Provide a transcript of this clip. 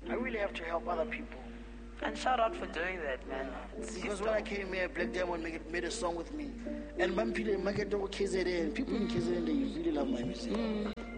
I really have to help other people. And shout out for doing that, man. Because when I came here, Black Diamond made a song with me. And Mampile Market KZN, people in KZN, they really love my music.